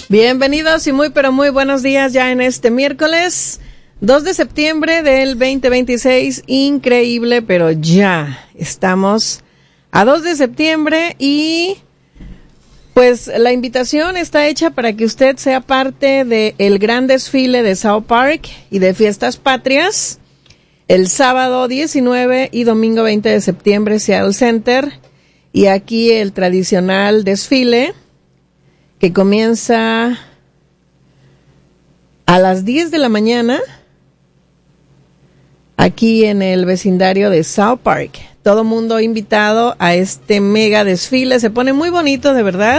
Bienvenidos y muy pero muy buenos días ya en este miércoles 2 de septiembre del 2026. Increíble, pero ya estamos a 2 de septiembre y pues la invitación está hecha para que usted sea parte del gran desfile de South Park y de Fiestas Patrias el sábado 19 y domingo 20 de septiembre, Seattle Center, y aquí el tradicional desfile que comienza a las 10 de la mañana aquí en el vecindario de South Park. Todo mundo invitado a este mega desfile. Se pone muy bonito, de verdad.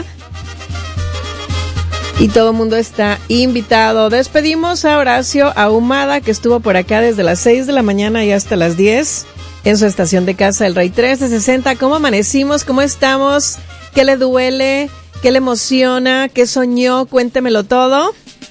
Y todo mundo está invitado. Despedimos a Horacio Ahumada, que estuvo por acá desde las 6 de la mañana y hasta las 10 en su estación de casa, El Rey 1360. ¿Cómo amanecimos? ¿Cómo estamos? ¿Qué le duele? ¿Qué le emociona? ¿Qué soñó? Cuéntemelo todo.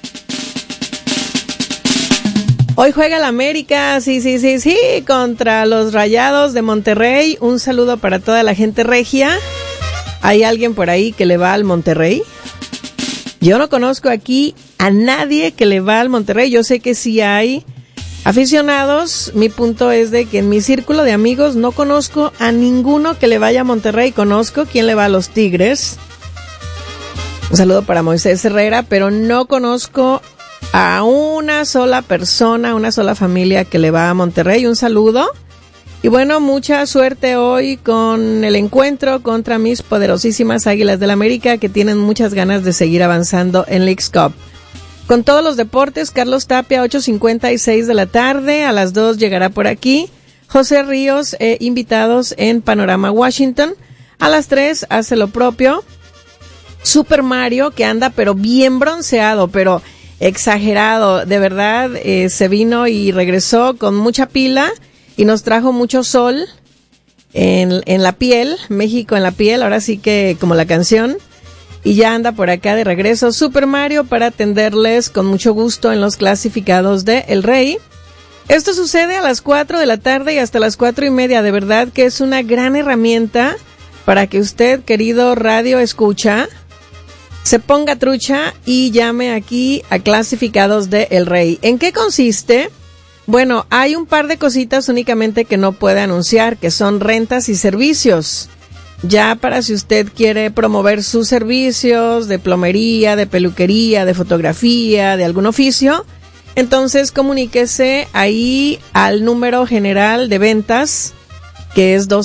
Hoy juega el América, sí, contra los Rayados de Monterrey. Un saludo para toda la gente regia. ¿Hay alguien por ahí que le va al Monterrey? Yo no conozco aquí a nadie que le va al Monterrey. Yo sé que sí hay aficionados. Mi punto es de que en mi círculo de amigos no conozco a ninguno que le vaya a Monterrey. Conozco quién le va a los Tigres. Un saludo para Moisés Herrera, pero no conozco a una sola persona, una sola familia que le va a Monterrey. Un saludo. Y bueno, mucha suerte hoy con el encuentro contra mis poderosísimas Águilas del América, que tienen muchas ganas de seguir avanzando en Leagues Cup. Con todos los deportes, Carlos Tapia, 8:56 de la tarde. A las 2 llegará por aquí José Ríos, invitados en Panorama Washington. A las 3 hace lo propio Super Mario, que anda pero bien bronceado, pero exagerado, de verdad. Se vino y regresó con mucha pila y nos trajo mucho sol en la piel, México en la piel, ahora sí que como la canción, y ya anda por acá de regreso Super Mario para atenderles con mucho gusto en los clasificados de El Rey. Esto sucede a las 4 de la tarde y hasta las 4:30, de verdad que es una gran herramienta para que usted, querido radio escucha, se ponga trucha y llame aquí a clasificados de El Rey. ¿En qué consiste? Bueno, hay un par de cositas únicamente que no puede anunciar, que son rentas y servicios. Ya para si usted quiere promover sus servicios de plomería, de peluquería, de fotografía, de algún oficio, entonces comuníquese ahí al número general de ventas, que es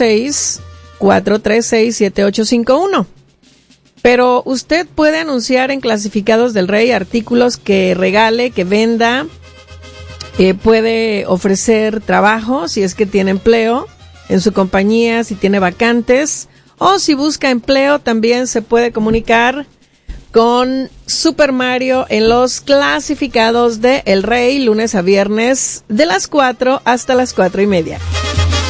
206-436-7851. Pero usted puede anunciar en Clasificados del Rey artículos que regale, que venda, puede ofrecer trabajo si es que tiene empleo en su compañía, si tiene vacantes, o si busca empleo también se puede comunicar con Super Mario en los Clasificados de El Rey, lunes a viernes de las 4 hasta las 4:30.